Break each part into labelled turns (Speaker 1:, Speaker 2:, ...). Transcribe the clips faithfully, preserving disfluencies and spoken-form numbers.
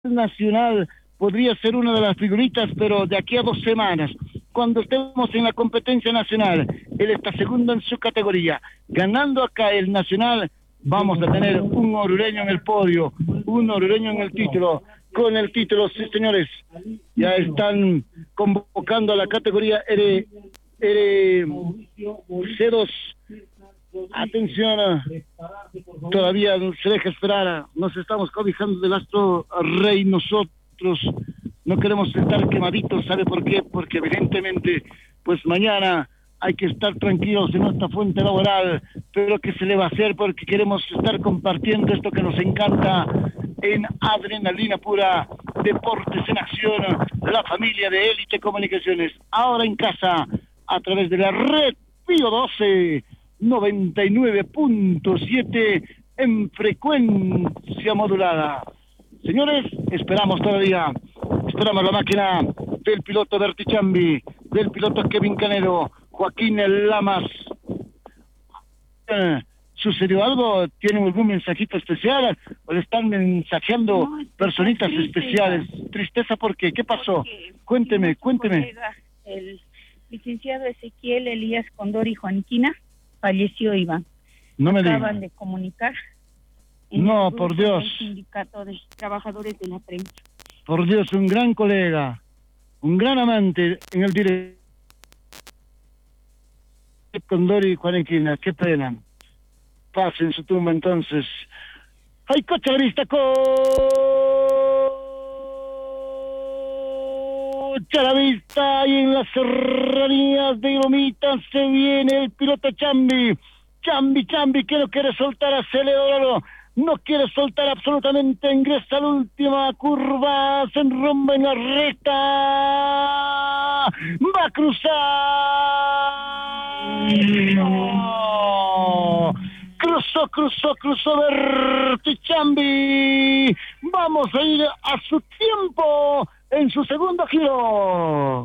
Speaker 1: nacional podría ser una de las figuritas, pero de aquí a dos semanas, cuando estemos en la competencia nacional, él está segundo en su categoría, ganando acá el nacional, vamos a tener un orureño en el podio, un orureño en el título, con el título, sí señores, ya están convocando a la categoría R, R C dos, atención, todavía se deja esperar, nos estamos cobijando del astro rey nosotros, no queremos estar quemaditos, ¿sabe por qué? Porque evidentemente, pues mañana hay que estar tranquilos en nuestra fuente laboral, pero ¿qué se le va a hacer? Porque queremos estar compartiendo esto que nos encanta en Adrenalina Pura, Deportes en Acción, la familia de Élite Comunicaciones, ahora en casa, a través de la red Pío doce, noventa y nueve punto siete en frecuencia modulada. Señores, esperamos todavía, esperamos la máquina del piloto Berti Chambi, del piloto Kevin Canero, Joaquín Lamas. Eh, ¿Sucedió algo? ¿Tienen algún mensajito especial? ¿O le están mensajeando no, personitas triste, especiales? Tristeza, ¿por qué? ¿Qué pasó?
Speaker 2: Porque
Speaker 1: cuénteme, cuénteme.
Speaker 2: Colega, el licenciado Ezequiel Elías Condori Juanquina falleció, Iván.
Speaker 1: No me
Speaker 2: Acaban
Speaker 1: digan.
Speaker 2: de comunicar.
Speaker 1: No, por Dios.
Speaker 2: El sindicato de trabajadores de la prensa.
Speaker 1: Por Dios, un gran colega, un gran amante en el directo. Condori Juanquina, qué pena. Paz en su tumba entonces. ¡Ay, coche la vista! ¡Coche la vista! Y en las serranías de Lomita se viene el piloto Chambi. Chambi, Chambi, que no quiere soltar, acelerador. No quiere soltar absolutamente, ingresa a la última curva, se enrumba en la recta, va a cruzar. No. Cruzó, cruzó, cruzó Berti Chambi. Vamos a ir a su tiempo en su segundo giro.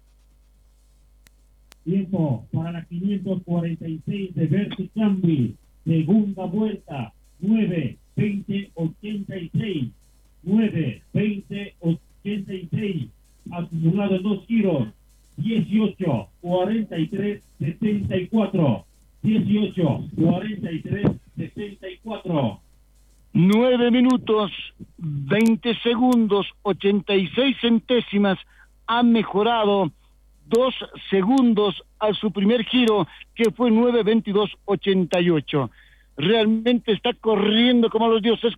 Speaker 3: Tiempo para la quinientos cuarenta y seis de Berti Chambi, segunda vuelta. nueve, veinte, ochenta y seis, nueve, veinte, ochenta y seis, acumulado en dos giros, dieciocho, cuarenta y tres, setenta y cuatro, dieciocho, cuarenta y tres, setenta y cuatro.
Speaker 1: nueve minutos, veinte segundos, ochenta y seis centésimas, ha mejorado dos segundos a su primer giro, que fue nueve, veintidós, ochenta y ocho. Realmente está corriendo como los dioses.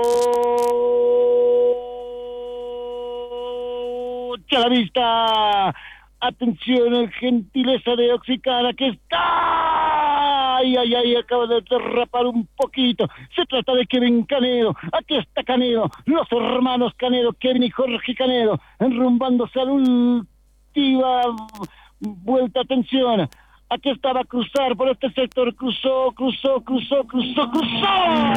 Speaker 1: ¡Coche a la vista! Atención, gentileza de Oxicana, que está. Ay, ay, ay, acaba de derrapar un poquito. Se trata de Kevin Canero. Aquí está Canero. Los hermanos Canero, Kevin y Jorge Canero, enrumbándose a la última vuelta. Atención. Aquí estaba a cruzar por este sector, cruzó, cruzó, cruzó, cruzó, cruzó.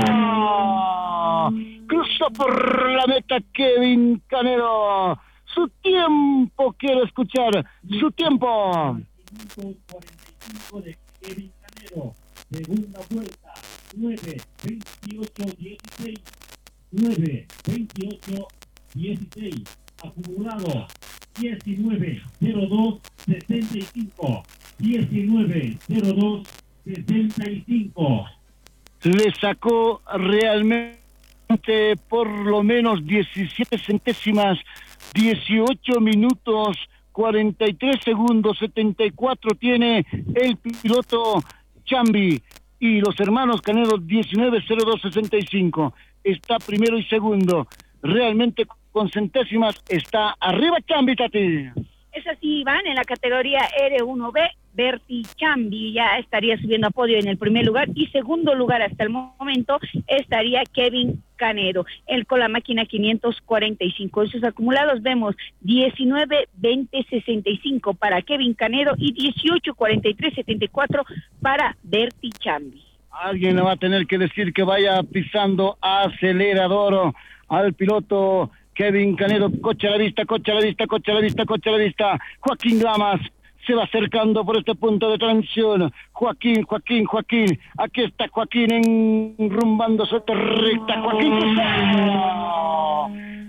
Speaker 1: Cruzó por la meta Kevin Canero. Su tiempo, quiero escuchar, su tiempo.
Speaker 3: quinientos cuarenta y cinco de Kevin Canero, segunda vuelta, nueve, veintiocho, dieciséis, nueve, veintiocho, dieciséis, acumulado, diecinueve, cero dos, setenta y cinco. diecinueve, cero dos, setenta y cinco.
Speaker 1: Le sacó realmente por lo menos diecisiete centésimas, dieciocho minutos, cuarenta y tres segundos, setenta y cuatro tiene el piloto Chambi, y los hermanos Canero diecinueve, cero dos, sesenta y cinco. Está primero y segundo. Realmente con centésimas está arriba Chambi, Tati.
Speaker 2: Es así, Iván, en la categoría R uno B, Berti Chambi ya estaría subiendo a podio en el primer lugar, y segundo lugar hasta el momento estaría Kevin Canero, él con la máquina quinientos cuarenta y cinco. En sus acumulados vemos diecinueve, veinte, sesenta y cinco para Kevin Canero y dieciocho, cuarenta y tres, setenta y cuatro para Berti Chambi.
Speaker 1: Alguien le va a tener que decir que vaya pisando acelerador al piloto Kevin Canero. Coche a la vista, coche a la vista, coche a la vista, coche a la vista. Joaquín Lamas se va acercando por este punto de transición. Joaquín, Joaquín, Joaquín. Aquí está Joaquín enrumbando su recta. Joaquín.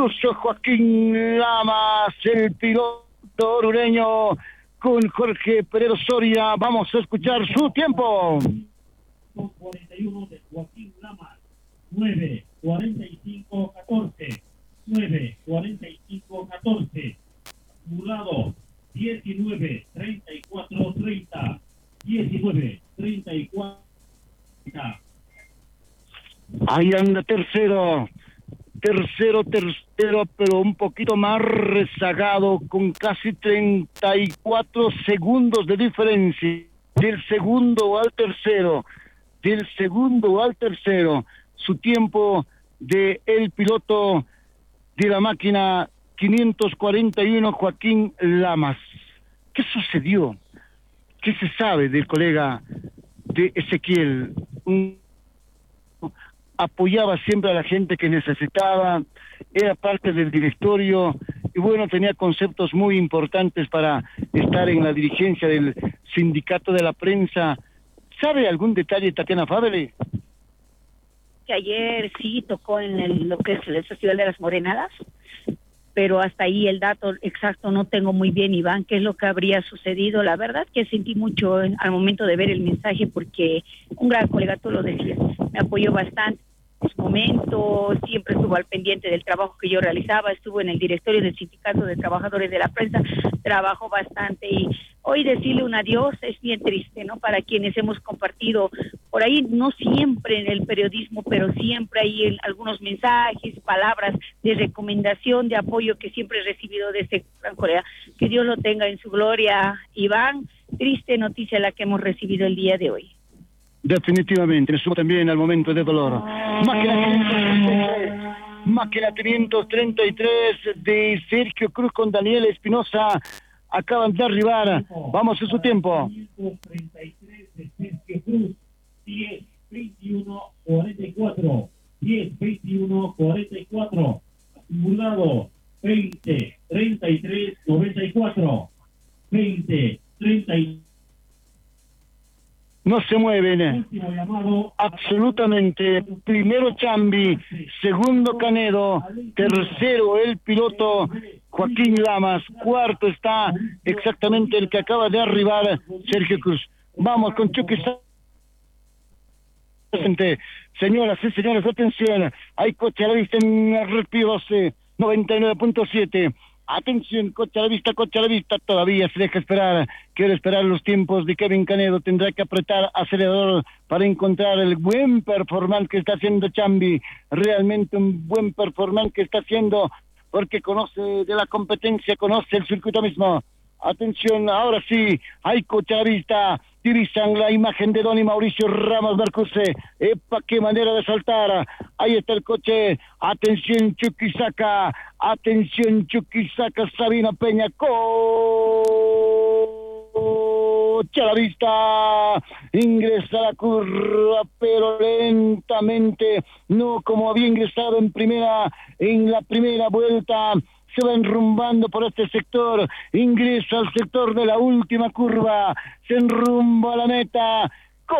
Speaker 1: cruzó Joaquín Lamas, el piloto orureño, con Jorge Pereiro Soria. Vamos a escuchar su tiempo.
Speaker 3: cuarenta y uno de Joaquín Lamas, nueve cuarenta y cinco catorce, nueve cuarenta y cinco catorce, acumulado diecinueve treinta y cuatro treinta, diecinueve treinta y cuatro treinta.
Speaker 1: Ahí anda tercero, tercero, tercero, pero un poquito más rezagado, con casi treinta y cuatro segundos de diferencia, del segundo al tercero, del segundo al tercero, su tiempo de el piloto de la máquina quinientos cuarenta y uno, Joaquín Lamas. ¿Qué sucedió? ¿Qué se sabe del colega de Ezequiel? Un apoyaba siempre a la gente que necesitaba, era parte del directorio y bueno, tenía conceptos muy importantes para estar en la dirigencia del sindicato de la prensa. ¿Sabe algún detalle, Tatiana Favre?
Speaker 2: Que ayer sí tocó en el, lo que es el Festival de las Morenadas, pero hasta ahí el dato exacto no tengo muy bien, Iván, qué es lo que habría sucedido. La verdad que sentí mucho en, al momento de ver el mensaje, porque un gran colega, tú lo decías, me apoyó bastante en su momento, siempre estuvo al pendiente del trabajo que yo realizaba, estuvo en el directorio del Sindicato de Trabajadores de la Prensa, trabajó bastante, y hoy decirle un adiós es bien triste, ¿no? Para quienes hemos compartido por ahí, no siempre en el periodismo, pero siempre hay en algunos mensajes, palabras de recomendación, de apoyo que siempre he recibido de este gran colega. Que Dios lo tenga en su gloria, Iván. Triste noticia la que hemos recibido el día de hoy.
Speaker 1: Definitivamente, me sumo también al momento de dolor. Máquina quinientos treinta y tres de Sergio Cruz con Daniel Espinosa acaban de arribar. Vamos a su tiempo.
Speaker 3: quinientos treinta y tres de Sergio Cruz, diez veintiuno cuarenta y cuatro, diez veintiuno cuarenta y cuatro, acumulado veinte treinta y tres noventa y cuatro, veinte treinta y
Speaker 1: no se mueven absolutamente. Primero Chambi, segundo Canedo, tercero el piloto Joaquín Lamas, cuarto está exactamente el que acaba de arribar, Sergio Cruz. Vamos con Chucky. Señoras y señores, atención, hay coche a la vista en R P doce noventa y nueve punto siete. Atención, coche a la vista, coche a la vista, todavía se deja esperar, quiere esperar los tiempos de Kevin Canedo, tendrá que apretar acelerador para encontrar el buen performance que está haciendo Chambi, realmente un buen performance que está haciendo, porque conoce de la competencia, conoce el circuito mismo. Atención, ahora sí, hay coche a la vista, divisan la imagen de Don y Mauricio Ramos Mercuse. ¡Epa, qué manera de saltar! Ahí está el coche. Atención, Chuquisaca. Atención, Chuquisaca. Sabino Peña. Coche a la vista. Ingresa a la curva, pero lentamente. No como había ingresado en primera, en la primera vuelta. Se va enrumbando por este sector, ingresa al sector de la última curva, se enrumba a la meta,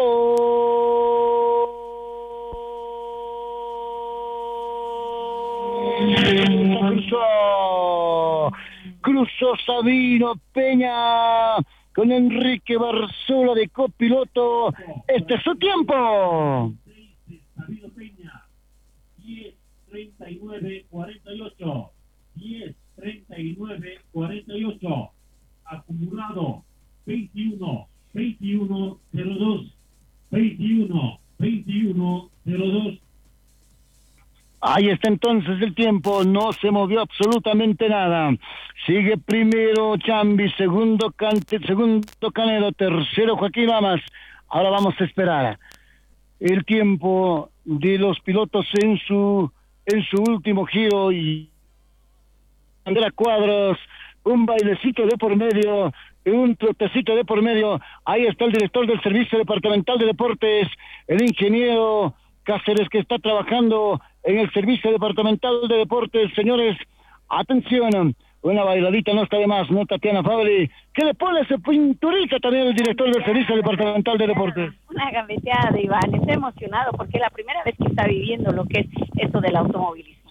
Speaker 1: cruzó, cruzó Sabino Peña con Enrique Barzola de copiloto. Este es su tiempo.
Speaker 3: Sabino Peña, diez treinta y nueve cuarenta y ocho. diez treinta y nueve cuarenta y ocho, acumulado veintiuno veintiuno cero dos, veintiuno veintiuno cero dos.
Speaker 1: Ahí está entonces el tiempo, no se movió absolutamente nada. Sigue primero Chambi, segundo Cante, segundo Canedo, tercero Joaquín Lamas. Ahora vamos a esperar el tiempo de los pilotos en su en su último giro y Andrea Cuadros, un bailecito de por medio, un trotecito de por medio. Ahí está el director del Servicio Departamental de Deportes, el ingeniero Cáceres, que está trabajando en el Servicio Departamental de Deportes. Señores, atención, una bailadita no está de más, ¿no, Tatiana Favre? ¿Qué le pone ese pinturita también el director del Servicio Departamental de Deportes?
Speaker 2: Una gambeteada de Iván, está emocionado porque es la primera vez que está viviendo lo que es esto del automovilismo.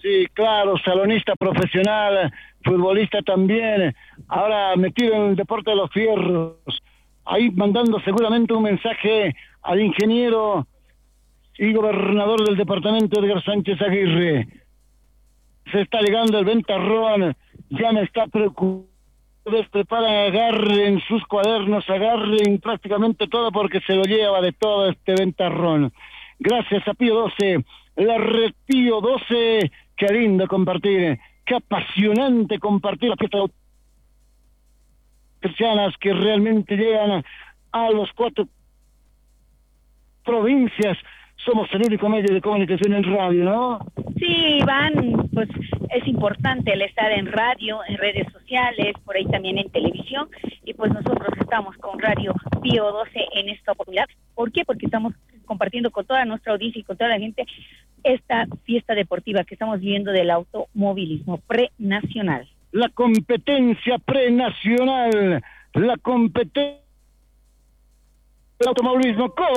Speaker 1: Sí, claro, salonista profesional, futbolista también, ahora metido en el deporte de los fierros, ahí mandando seguramente un mensaje al ingeniero y gobernador del departamento Edgar Sánchez Aguirre. Se está llegando el ventarrón, ya me está preocupando, preparan, agarren sus cuadernos, agarren prácticamente todo porque se lo lleva de todo este ventarrón. Gracias a Pío doce, la red Pío doce, qué lindo compartir, qué apasionante compartir las fiestas cristianas que realmente llegan a los cuatro provincias. Somos el único medio de comunicación en radio, ¿no?
Speaker 2: Sí, Iván, pues es importante el estar en radio, en redes sociales, por ahí también en televisión, y pues nosotros estamos con Radio Pío doce en esta oportunidad. ¿Por qué? Porque estamos compartiendo con toda nuestra audiencia y con toda la gente esta fiesta deportiva que estamos viviendo del automovilismo prenacional.
Speaker 1: La competencia prenacional, la competencia del automovilismo con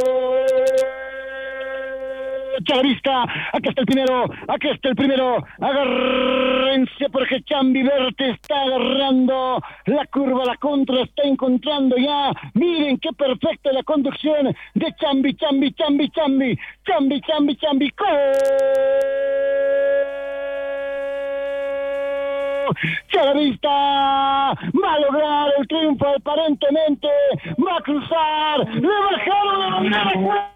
Speaker 1: la vista, aquí está el primero, aquí está el primero, agárrense porque Chambi Verte está agarrando la curva, la contra está encontrando ya, miren qué perfecta la conducción de Chambi, Chambi, Chambi, Chambi, Chambi, Chambi, Chambi, Chalavista va a lograr el triunfo, aparentemente va a cruzar, le bajaron la bandera.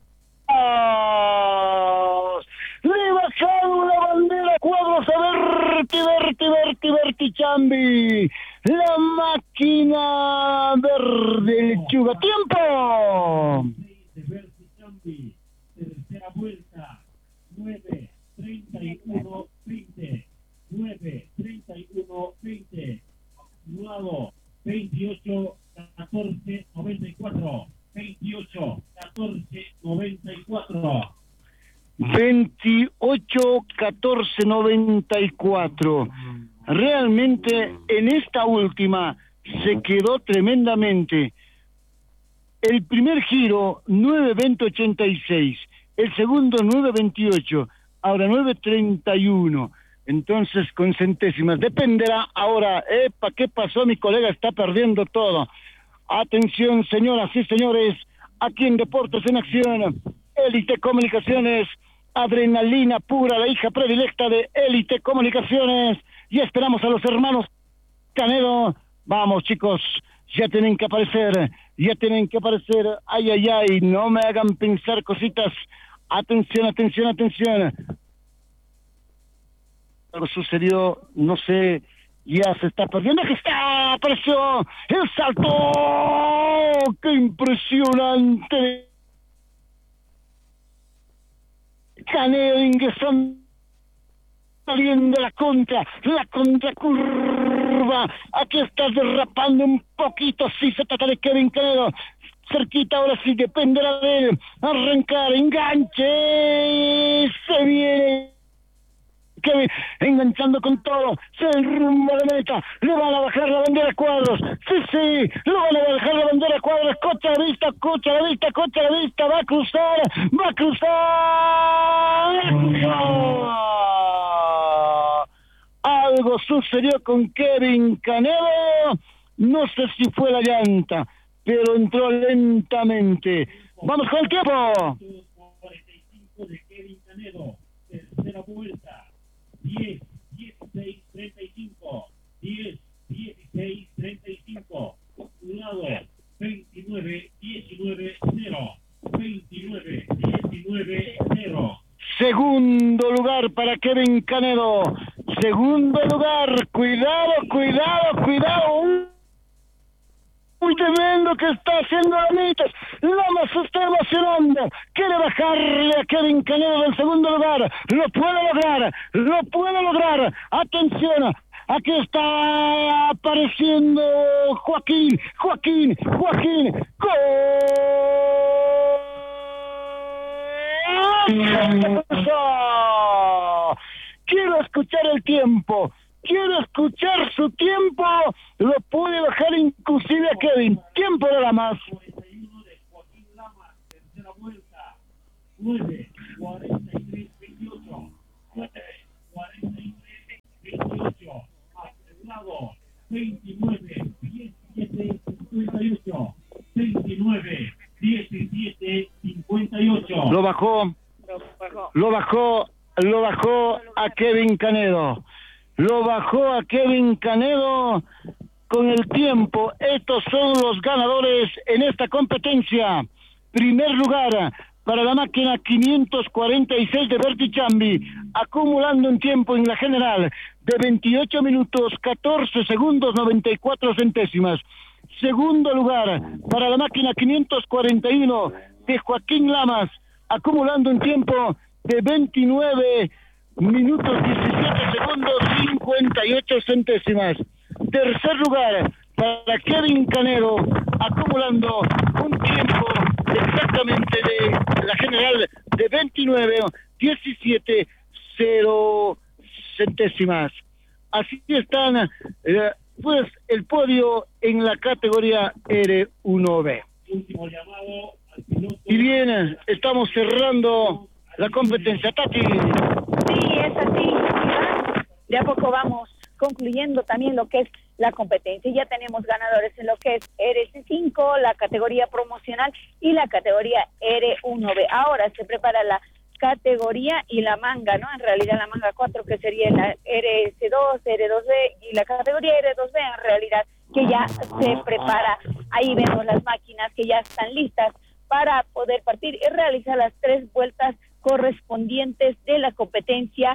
Speaker 1: Le bajaron la bandera cuadros a Berti, Berti, Berti, Berti Chambi, la máquina verde lechuga. ¡Tiempo!
Speaker 3: De Berti Chambi, tercera vuelta, nueve treinta y uno veinte, nueve treinta y uno veinte, acumulado veintiocho catorce noventa y cuatro. veintiocho catorce noventa y cuatro.
Speaker 1: veintiocho catorce noventa y cuatro. Realmente en esta última se quedó tremendamente. El primer giro nueve veinte ochenta y seis, el segundo nueve veintiocho, ahora nueve treinta y uno. Entonces con centésimas dependerá ahora. Epa, ¿qué pasó? Mi colega está perdiendo todo. Atención, señoras y señores, aquí en Deportes en Acción, Élite Comunicaciones, adrenalina pura, la hija predilecta de Élite Comunicaciones, y esperamos a los hermanos Canedo. Vamos, chicos, ya tienen que aparecer, ya tienen que aparecer, ay, ay, ay, no me hagan pensar cositas. Atención, atención, atención. Algo sucedió, no sé... Ya se está perdiendo, que está, apareció el salto, qué impresionante. Canedo ingresando, saliendo la contra, la contracurva, aquí está derrapando un poquito, sí se trata de Kevin Canedo, cerquita, ahora sí dependerá de él, arrancar, enganche, se viene. Que enganchando con todo, se rumbo a la meta, le van a bajar la bandera cuadros, sí, sí, le van a bajar la bandera cuadros, coche a la vista, coche a la vista, coche a la vista, va a cruzar, va a cruzar. Algo sucedió con Kevin Canedo, no sé si fue la llanta, pero entró lentamente. Vamos con el tiempo.
Speaker 3: cuarenta y cinco de Kevin Canedo, tercera vuelta. diez, dieciséis, treinta y cinco, diez, dieciséis, treinta y cinco, acumulado veintinueve, diecinueve, cero, veintinueve, diecinueve, cero.
Speaker 1: Segundo lugar para Kevin Canedo, segundo lugar, cuidado, cuidado, cuidado. Muy tremendo que está haciendo Lamitas, Lama se está emocionando, quiere bajarle a Kevin Canedo del segundo lugar, lo puede lograr, lo puede lograr, atención, aquí está apareciendo Joaquín, Joaquín, Joaquín, ¡gol! Quiero escuchar el tiempo. Quiero escuchar su tiempo, lo puede bajar inclusive a Kevin. Tiempo de la más.
Speaker 3: cuarenta y uno de Joaquín Lama, tercera vuelta, nueve, cuarenta y tres, veintiocho, nueve, cuarenta y tres veintiocho. Asegurado veintinueve diecisiete cincuenta y ocho. veintinueve diecisiete cincuenta y ocho.
Speaker 1: Lo bajó. Lo bajó. Lo bajó a Kevin Canedo. Lo bajó a Kevin Canedo con el tiempo. Estos son los ganadores en esta competencia. Primer lugar para la máquina quinientos cuarenta y seis de Berti Chambi, acumulando un tiempo en la general de veintiocho minutos, catorce segundos, noventa y cuatro centésimas. Segundo lugar para la máquina quinientos cuarenta y uno de Joaquín Lamas, acumulando un tiempo de veintinueve minutos, diecisiete segundos, cincuenta y ocho centésimas. Tercer lugar para Kevin Canedo, acumulando un tiempo exactamente de la general de veintinueve, diecisiete, cero centésimas. Así están, eh, pues, el podio en la categoría R uno B.
Speaker 3: Último llamado al piloto.
Speaker 1: Y bien, estamos cerrando la competencia. Tati.
Speaker 2: Sí, es así. De a poco vamos concluyendo también lo que es la competencia. Ya tenemos ganadores en lo que es R C cinco, la categoría promocional y la categoría R uno B. Ahora se prepara la categoría y la manga, ¿no? En realidad la manga cuatro, que sería la R C dos, R dos B, y la categoría R dos B en realidad, que ya se prepara. Ahí vemos las máquinas que ya están listas para poder partir y realizar las tres vueltas correspondientes de la competencia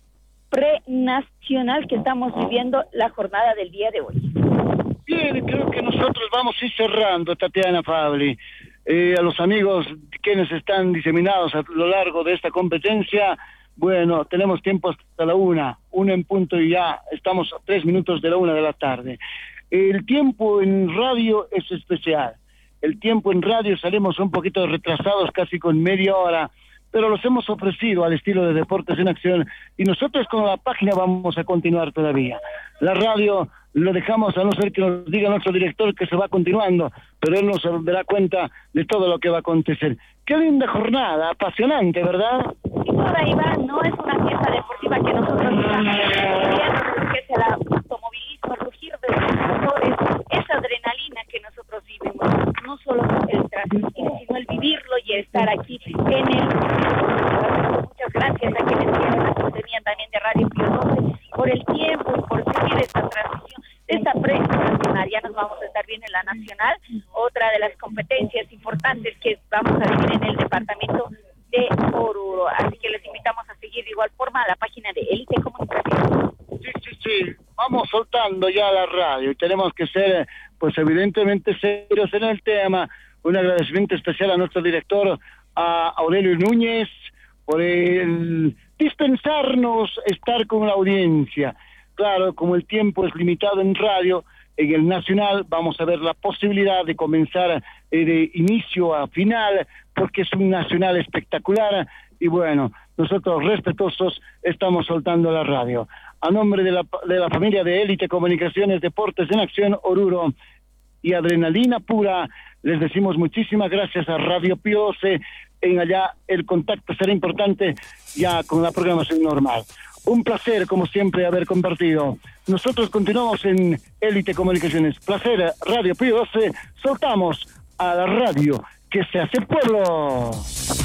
Speaker 2: prenacional que estamos viviendo la jornada del día de hoy.
Speaker 1: Bien, creo que nosotros vamos a ir cerrando, Tatiana Fabri. Eh, a los amigos quienes están diseminados a lo largo de esta competencia, bueno, tenemos tiempo hasta la una, una en punto y ya estamos a tres minutos de la una de la tarde. El tiempo en radio es especial. El tiempo en radio salimos un poquito retrasados, casi con media hora, pero los hemos ofrecido al estilo de Deportes en Acción y nosotros con la página vamos a continuar todavía. La radio lo dejamos, a no ser que nos diga nuestro director que se va continuando, pero él nos dará cuenta de todo lo que va a acontecer. Qué linda jornada, apasionante, ¿verdad?
Speaker 2: Y toda, Iván, no es una fiesta deportiva que nosotros estamos viviendo, que es el automovilismo, el rugir de los motores, esa adrenalina que nosotros vivimos, no solo el transmitir, sino el vivirlo y estar aquí en el... Muchas gracias a quienes tienen la sintonía también de Radio Pío doce por el tiempo y por seguir esta transmisión de esta prensa nacional. Ya nos vamos a estar bien en la nacional, otra de las competencias importantes que vamos a vivir en el departamento de Oruro. Así que les invitamos a seguir de igual forma a la página de Élite Comunicación.
Speaker 1: Sí, sí, sí, vamos soltando ya la radio y tenemos que ser, pues evidentemente serios en el tema. Un agradecimiento especial a nuestro director, a Aurelio Núñez, por el dispensarnos estar con la audiencia. Claro, como el tiempo es limitado en radio, en el Nacional vamos a ver la posibilidad de comenzar eh, de inicio a final, porque es un Nacional espectacular, y bueno, nosotros respetuosos estamos soltando la radio. A nombre de la, de la familia de Élite Comunicaciones, Deportes en Acción, Oruro y Adrenalina Pura, les decimos muchísimas gracias a Radio Pío doce. En allá el contacto será importante ya con la programación normal. Un placer, como siempre, haber compartido. Nosotros continuamos en Élite Comunicaciones. Placer, Radio Pío doce. Soltamos a la radio que se hace pueblo.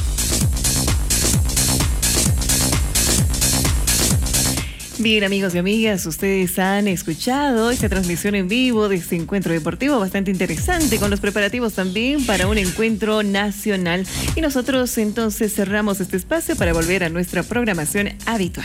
Speaker 4: Bien, amigos y amigas, ustedes han escuchado esta transmisión en vivo de este encuentro deportivo bastante interesante, con los preparativos también para un encuentro nacional. Y nosotros entonces cerramos este espacio para volver a nuestra programación habitual.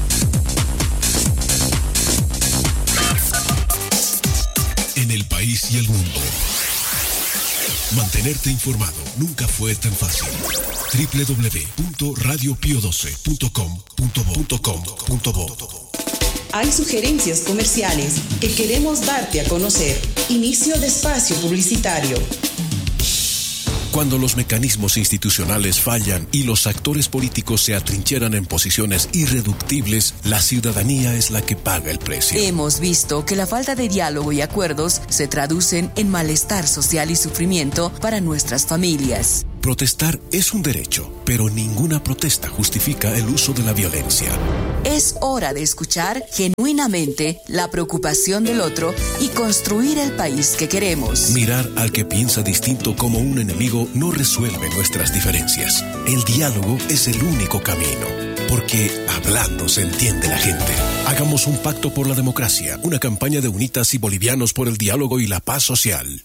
Speaker 5: En el país y el mundo, mantenerte informado nunca fue tan fácil. doble u doble u doble u punto radio pío doce punto com punto bo.
Speaker 6: Hay sugerencias comerciales que queremos darte a conocer. Inicio de espacio publicitario.
Speaker 5: Cuando los mecanismos institucionales fallan y los actores políticos se atrincheran en posiciones irreductibles, la ciudadanía es la que paga el precio.
Speaker 6: Hemos visto que la falta de diálogo y acuerdos se traducen en malestar social y sufrimiento para nuestras familias.
Speaker 5: Protestar es un derecho, pero ninguna protesta justifica el uso de la violencia.
Speaker 6: Es hora de escuchar genuinamente la preocupación del otro y construir el país que queremos.
Speaker 5: Mirar al que piensa distinto como un enemigo no resuelve nuestras diferencias. El diálogo es el único camino, porque hablando se entiende la gente. Hagamos un pacto por la democracia, una campaña de Unitas y Bolivianos por el diálogo y la paz social.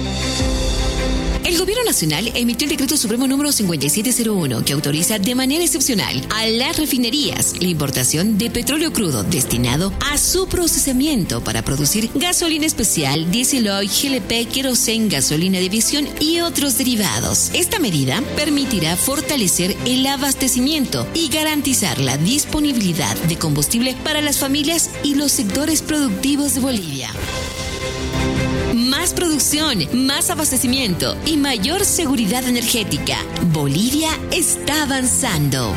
Speaker 7: El Gobierno Nacional emitió el Decreto Supremo número cincuenta y siete cero uno que autoriza de manera excepcional a las refinerías la importación de petróleo crudo destinado a su procesamiento para producir gasolina especial, diésel oil, G L P, querosén, gasolina de aviación y otros derivados. Esta medida permitirá fortalecer el abastecimiento y garantizar la disponibilidad de combustible para las familias y los sectores productivos de Bolivia. Más producción, más abastecimiento y mayor seguridad energética. Bolivia está avanzando.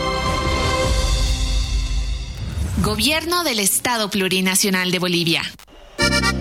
Speaker 7: Gobierno del Estado Plurinacional de Bolivia.